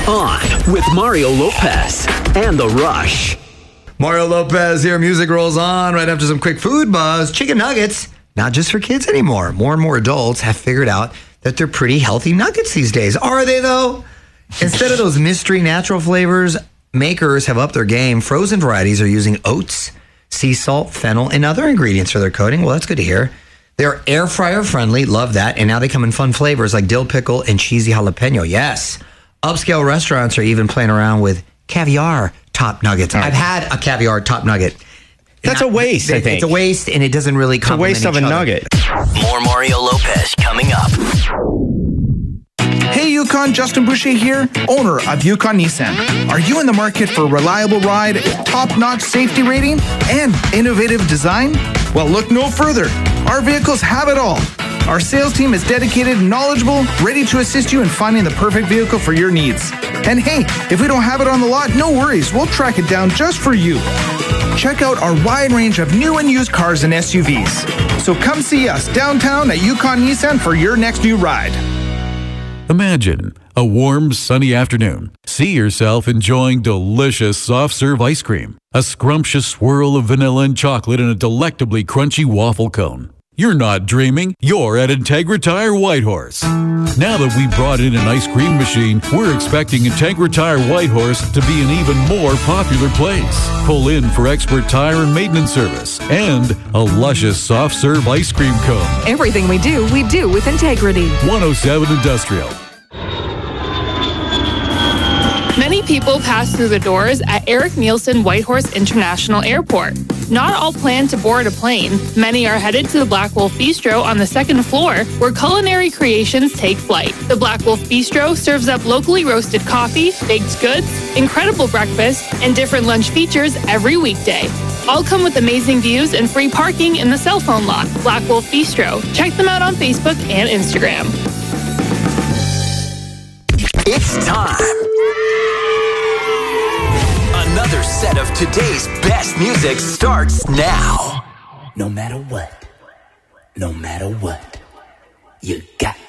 On with Mario Lopez and The Rush. Mario Lopez here. Music rolls on right after some quick food buzz. Chicken nuggets, not just for kids anymore. More and more adults have figured out that they're pretty healthy nuggets these days. Are they, though? Instead of those mystery natural flavors, makers have upped their game. Frozen varieties are using oats, sea salt, fennel, and other ingredients for their coating. Well, that's good to hear. They're air fryer friendly. Love that. And now they come in fun flavors like dill pickle and cheesy jalapeno. Yes. Upscale restaurants are even playing around with caviar top nuggets. I've had a caviar top nugget. That's a waste, I think. It's a waste, and it doesn't really complement It's a waste of a nugget. More Mario Lopez coming up. Hey Yukon, Justin Boucher here, owner of Yukon Nissan. Are you in the market for a reliable ride, top-notch safety rating, and innovative design? Well, look no further. Our vehicles have it all. Our sales team is dedicated, knowledgeable, ready to assist you in finding the perfect vehicle for your needs. And hey, if we don't have it on the lot, no worries. We'll track it down just for you. Check out our wide range of new and used cars and SUVs. So come see us downtown at Yukon Nissan for your next new ride. Imagine a warm, sunny afternoon. See yourself enjoying delicious soft-serve ice cream, a scrumptious swirl of vanilla and chocolate in a delectably crunchy waffle cone. You're not dreaming. You're at Integra Tire Whitehorse. Now that we brought in an ice cream machine, we're expecting Integra Tire Whitehorse to be an even more popular place. Pull in for expert tire and maintenance service and a luscious soft-serve ice cream cone. Everything we do with integrity. 107 Industrial. Many people pass through the doors at Eric Nielsen Whitehorse International Airport. Not all plan to board a plane. Many are headed to the Black Wolf Bistro on the second floor, where culinary creations take flight. The Black Wolf Bistro serves up locally roasted coffee, baked goods, incredible breakfast, and different lunch features every weekday. All come with amazing views and free parking in the cell phone lot. Black Wolf Bistro. Check them out on Facebook and Instagram. It's time. Another set of today's best music starts now. No matter what, you got